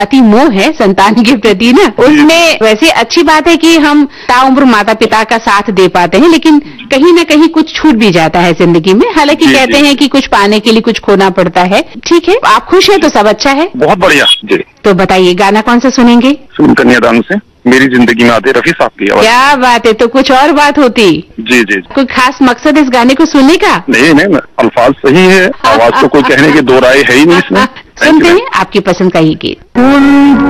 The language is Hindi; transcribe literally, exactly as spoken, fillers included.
अति मोह है संतान के प्रति ना, उसमें वैसे अच्छी बात है कि हम ताउम्र माता पिता का साथ दे पाते हैं, लेकिन कहीं न कहीं कुछ छूट भी जाता है जिंदगी में। हालांकि कहते हैं कि कुछ पाने के लिए कुछ खोना पड़ता है। ठीक है, आप खुश हैं तो सब अच्छा है। बहुत बढ़िया जी। तो बताइए गाना कौन सा सुनेंगे? सुन कन्यादान से मेरी जिंदगी में आते रफी साहब की आवाज। क्या बात है, तो कुछ और बात होती। जी जी। कोई खास मकसद इस गाने को सुनने का? नहीं नहीं, अल्फाज सही है, आवाज तो कोई कहने की दो राय है ही नहीं इसमें। सुनते हैं आपकी पसंद का ये गीत।